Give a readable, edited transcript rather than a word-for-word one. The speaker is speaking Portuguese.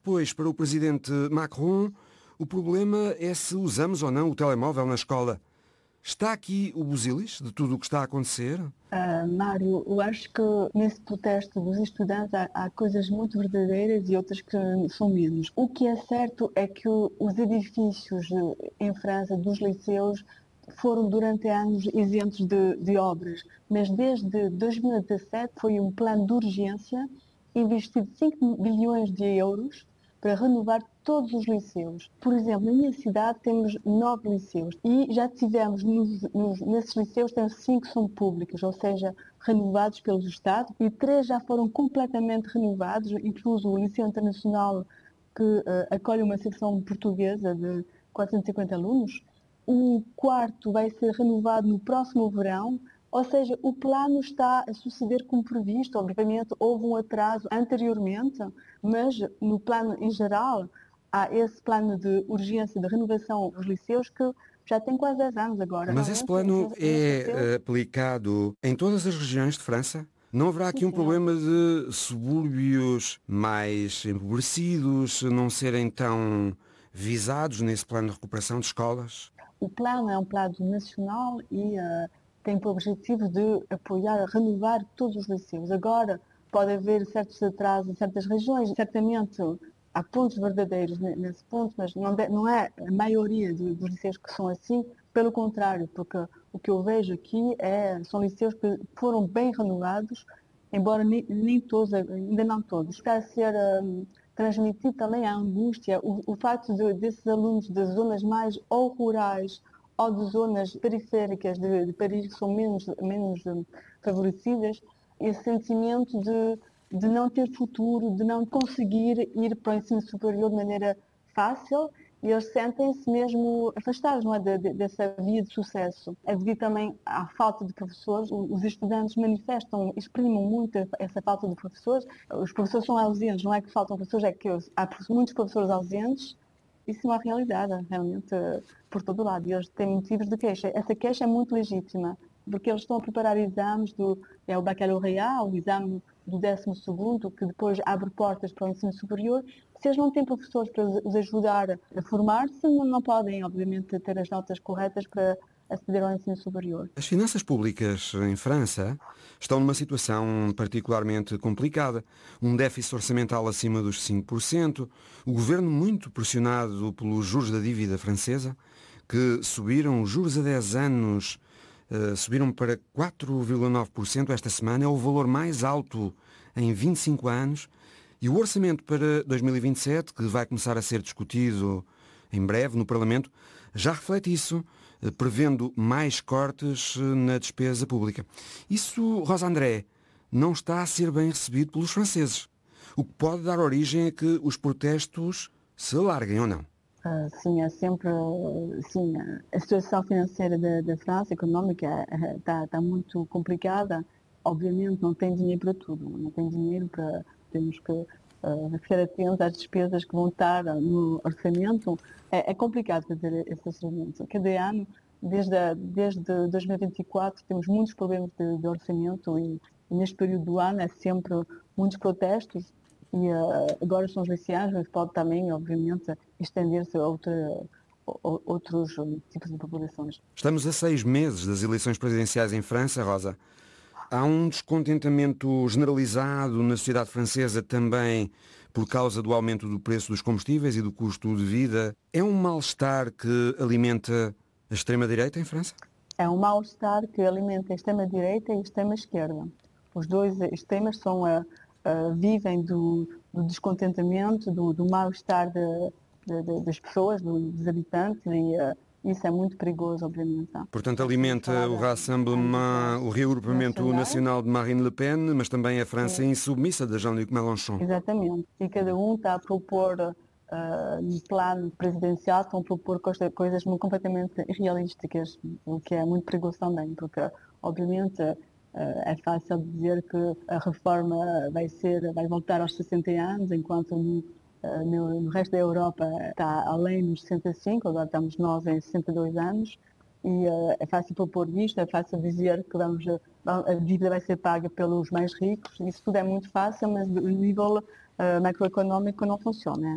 depois, para o presidente Macron, o problema é se usamos ou não o telemóvel na escola. Está aqui o busilis de tudo o que está a acontecer? Mário, eu acho que nesse protesto dos estudantes há coisas muito verdadeiras e outras que são menos. O que é certo é que os edifícios em França dos liceus foram durante anos isentos de obras, mas desde 2017 foi um plano de urgência investido 5 bilhões de euros para renovar todos os liceus. Por exemplo, na minha cidade temos 9 liceus e já tivemos nesses liceus, temos 5 que são públicos, ou seja, renovados pelo Estado, e 3 já foram completamente renovados, incluso o Liceu Internacional, que acolhe uma seção portuguesa de 450 alunos. O quarto vai ser renovado no próximo verão. Ou seja, o plano está a suceder como previsto. Obviamente, houve um atraso anteriormente, mas no plano em geral, há esse plano de urgência de renovação dos liceus que já tem quase 10 anos agora. Mas esse plano é aplicado em todas as regiões de França? Não haverá aqui um problema de subúrbios mais empobrecidos não serem tão visados nesse plano de recuperação de escolas? O plano é um plano nacional e tem por objetivo de apoiar, renovar todos os liceus. Agora, pode haver certos atrasos em certas regiões. Certamente há pontos verdadeiros nesse ponto, mas não é a maioria dos liceus que são assim. Pelo contrário, porque o que eu vejo aqui são liceus que foram bem renovados, embora nem todos, ainda não todos. Está a ser transmitido também a angústia, o facto desses alunos de zonas mais ou rurais ou de zonas periféricas de Paris que são menos favorecidas, esse sentimento de não ter futuro, de não conseguir ir para o ensino superior de maneira fácil, e eles sentem-se mesmo afastados, não é, dessa via de sucesso. É devido também à falta de professores. Os estudantes manifestam, exprimem muito essa falta de professores. Os professores são ausentes, não é que faltam professores, é que há muitos professores ausentes. Isso é uma realidade, realmente, por todo lado. E eles têm motivos de queixa. Essa queixa é muito legítima, porque eles estão a preparar exames o baccalaureat, o exame do 12º, que depois abre portas para o ensino superior. Se eles não têm professores para os ajudar a formar-se, não podem, obviamente, ter as notas corretas para aceder ao ensino superior. As finanças públicas em França estão numa situação particularmente complicada. Um déficit orçamental acima dos 5%, o governo muito pressionado pelos juros da dívida francesa, que subiram, os juros a 10 anos subiram para 4,9% esta semana, é o valor mais alto em 25 anos, e o orçamento para 2027, que vai começar a ser discutido em breve no Parlamento, já reflete isso, prevendo mais cortes na despesa pública. Isso, Rosa André, não está a ser bem recebido pelos franceses, o que pode dar origem a que os protestos se alarguem ou não. Sim, é sempre, sim, a situação financeira da França, económica, está muito complicada. Obviamente não tem dinheiro para tudo, não tem dinheiro para, temos que ficar atentos às despesas que vão estar no orçamento. É complicado fazer esse orçamento. Cada ano, desde 2024, temos muitos problemas de orçamento e neste período do ano é sempre muitos protestos. E agora são os licenciados, mas pode também, obviamente, estender-se a outros tipos de populações. Estamos a 6 meses das eleições presidenciais em França, Rosa. Há um descontentamento generalizado na sociedade francesa também por causa do aumento do preço dos combustíveis e do custo de vida. É um mal-estar que alimenta a extrema-direita em França? É um mal-estar que alimenta a extrema-direita e a extrema-esquerda. Os dois extremos vivem do descontentamento, do mal-estar das pessoas, dos habitantes, e isso é muito perigoso, obviamente. Portanto, alimenta o Rassemblement, o reagrupamento nacional de Marine Le Pen, mas também a França insubmissa de Jean-Luc Mélenchon. Exatamente. E cada um está a propor, no plano presidencial, estão a propor coisas completamente irrealísticas, o que é muito perigoso também, porque, obviamente, é fácil dizer que a reforma vai voltar aos 60 anos, enquanto no resto da Europa está além dos 65, agora estamos nós em 62 anos, e é fácil propor isto, é fácil dizer que a dívida vai ser paga pelos mais ricos, isso tudo é muito fácil, mas o nível macroeconómico não funciona.